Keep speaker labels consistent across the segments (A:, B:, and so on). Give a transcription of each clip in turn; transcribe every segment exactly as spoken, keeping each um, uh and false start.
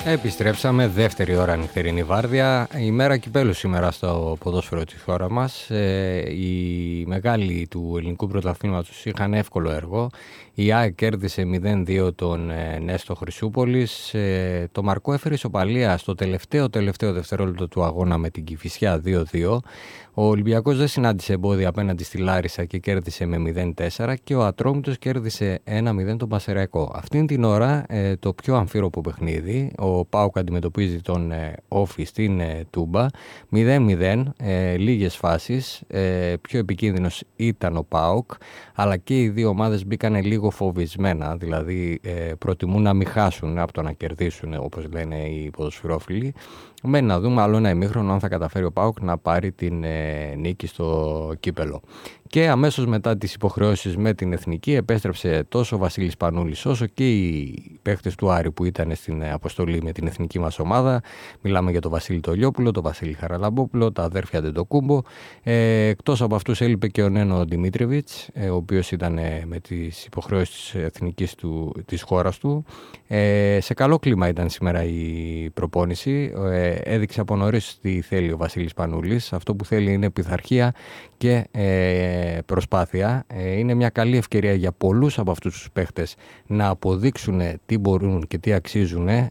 A: Επιστρέψαμε, δεύτερη ώρα νυχτερινή βάρδια. Η μέρα κυπέλου σήμερα στο ποδόσφαιρο της χώρας μας. Ε, οι μεγάλοι του ελληνικού πρωταθλήματος είχαν εύκολο έργο. Η ΑΕΚ κέρδισε μηδέν δύο τον ε, Νέστο Χρυσούπολης. Ε, το Μαρκό έφερε ισοπαλία στο τελευταίο τελευταίο δευτερόλεπτο του αγώνα με την Κηφισιά δύο δύο. Ο Ολυμπιακός δεν συνάντησε εμπόδια απέναντι στη Λάρισα και κέρδισε με μηδέν τέσσερα και ο Ατρόμητος κέρδισε ένα μηδέν τον Πασεραϊκό. Αυτήν την ώρα ε, το πιο αμφίροπο παιχνίδι, ο ΠΑΟΚ αντιμετωπίζει τον ε, Όφη στην ε, Τούμπα, μηδέν μηδέν, ε, λίγες φάσεις, ε, πιο επικίνδυνος ήταν ο ΠΑΟΚ, αλλά και οι δύο ομάδες μπήκαν λίγο φοβισμένα, δηλαδή ε, προτιμούν να μην χάσουν από το να κερδίσουν, όπως λένε οι ποδοσφαιρόφιλοι. Μένει να δούμε άλλο ένα ημίχρονο αν θα καταφέρει ο ΠΑΟΚ να πάρει την ε, νίκη στο κύπελο. Και αμέσως μετά τις υποχρεώσεις με την Εθνική επέστρεψε τόσο ο Βασίλης Πανούλης όσο και οι παίχτες του Άρη που ήταν στην αποστολή με την εθνική μας ομάδα. Μιλάμε για τον Βασίλη Τολιόπουλο, τον Βασίλη Χαραλαμπόπουλο, τα αδέρφια Ντεντοκούμπο. Ε, εκτός από αυτούς έλειπε και ο Νένο Δημήτρεβιτς, ε, ο οποίος ήταν ε, με τις υποχρεώσεις της εθνικής του, της χώρας του. Ε, σε καλό κλίμα ήταν σήμερα η προπόνηση. Ε, έδειξε από νωρίς τι θέλει ο Βασίλης Πανούλης. Αυτό που θέλει είναι πειθαρχία και ε, προσπάθεια. Ε, είναι μια καλή ευκαιρία για πολλούς από αυτούς τους παίχτες να αποδείξουν τι μπορούν και τι αξίζουν. Ε,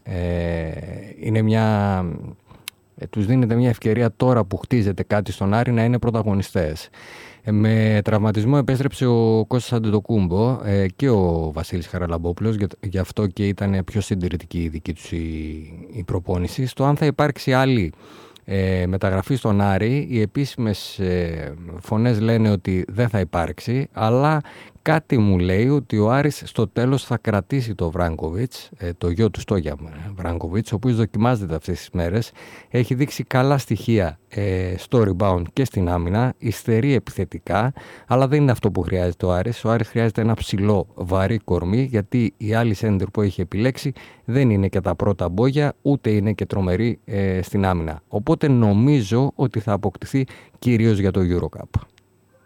A: είναι μια... Ε, τους δίνεται μια ευκαιρία τώρα που χτίζεται κάτι στον Άρη να είναι πρωταγωνιστές. Ε, με τραυματισμό επέστρεψε ο Κώστας Αντετοκούμπο ε, και ο Βασίλης Χαραλαμπόπουλος, γι' γι' αυτό και ήταν πιο συντηρητική η δική τους η, η προπόνηση. Στο αν θα υπάρξει άλλη Ε, μεταγραφή στον Άρη, οι επίσημες ε, φωνές λένε ότι δεν θα υπάρξει, αλλά κάτι μου λέει ότι ο Άρης στο τέλος θα κρατήσει το Βράγκοβιτς, ε, το γιο του Στόγιαμ Βράγκοβιτς, ο οποίος δοκιμάζεται αυτές τις μέρες, έχει δείξει καλά στοιχεία ε, στο rebound και στην άμυνα, υστερεί επιθετικά, αλλά δεν είναι αυτό που χρειάζεται ο Άρης. Ο Άρης χρειάζεται ένα ψηλό βαρύ κορμί, γιατί οι άλλοι σέντερ που έχει επιλέξει δεν είναι και τα πρώτα μπόγια, ούτε είναι και τρομεροί ε, στην άμυνα. Οπότε νομίζω ότι θα αποκτηθεί κυρίως για το EuroCup.